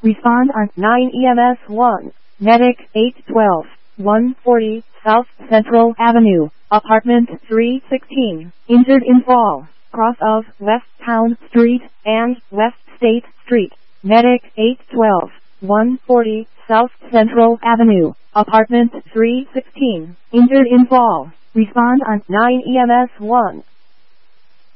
Respond on 9 EMS 1. Medic 812, 140 South Central Avenue, Apartment 316. Injured in fall, cross of West Town Street and West State Street. Medic 812, 140 South Central Avenue, Apartment 316. Injured in fall. Respond on 9 EMS 1.